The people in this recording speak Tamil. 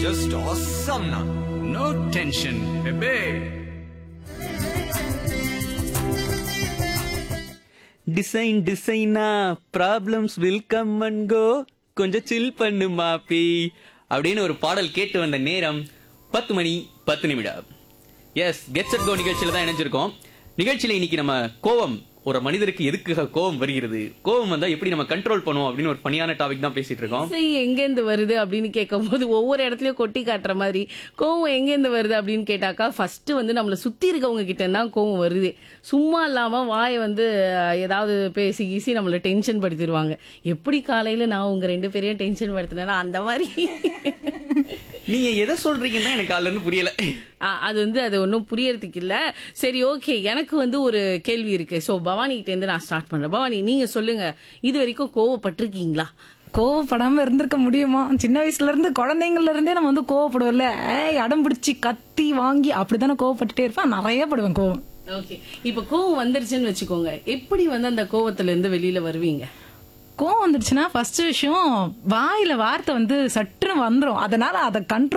just awesome na. No tension, bebe. Design டிசைனா ப்ராப்ளம்ஸ் வில் கம் அண்ட் கோ, கொஞ்சம் சில் பண்ணு மாப்பி அப்படின்னு ஒரு பாடல் கேட்டு வந்த நேரம் 10:10. எஸ், கெட் செட் கோ நிகழ்ச்சியில தான் இணைஞ்சிருக்கோம். நிகழ்ச்சியில இன்னைக்கு நம்ம கோவம், ஒரு மனிதருக்கு எதுக்காக கோவம் வருகிறது, கோவம் வந்தா எப்படி நம்ம கண்ட்ரோல் பண்ணுவோம் அப்படின்னு ஒரு பணியான டாபிக் தான் பேசிட்டு இருக்கோம். இசை எங்கேருந்து வருது அப்படின்னு கேட்கும் போது ஒவ்வொரு இடத்துலயும் கொட்டி காட்டுற மாதிரி கோவம் எங்கேருந்து வருது அப்படின்னு கேட்டாக்கா ஃபர்ஸ்ட் வந்து நம்மளை சுத்தி இருக்கவங்க கிட்ட தான் கோவம் வருது. சும்மா இல்லாம வாயை வந்து ஏதாவது பேசி கீசி நம்மள டென்ஷன் படுத்திடுவாங்க. எப்படி காலையில நான் உங்க 2 பேரையும் டென்ஷன் படுத்தினேன்னா அந்த மாதிரி. நீங்க எதை சொல்றீங்கன்னா எனக்கு அதுல இருந்து புரியல. அது வந்து அது ஒன்றும் புரியறதுக்கு இல்ல. சரி, ஓகே, எனக்கு வந்து ஒரு கேள்வி இருக்கு. ஸோ பவானி கிட்ட இருந்து நான் ஸ்டார்ட் பண்றேன். பவானி, நீங்க சொல்லுங்க, இது வரைக்கும் கோவப்பட்டிருக்கீங்களா? கோவப்படாம இருந்திருக்க முடியுமா? சின்ன வயசுல இருந்து குழந்தைங்கள்ல இருந்தே நம்ம வந்து கோவப்படுவோம்ல. அடம் பிடிச்சி கத்தி வாங்கி அப்படித்தானே கோவப்பட்டுட்டே இருப்பேன். நிறைய படுவேன் கோவம். ஓகே, இப்ப கோவம் வந்துருச்சுன்னு வச்சுக்கோங்க, எப்படி வந்து அந்த கோவத்துல இருந்து வெளியில வருவீங்க? கோவம் வந்துருச்சுன்னா ஃபர்ஸ்ட் விஷயம் வாயில வார்த்தை வந்து சட்டுன்னு வந்துரும். அதனால அதை கண்ட்ரோல்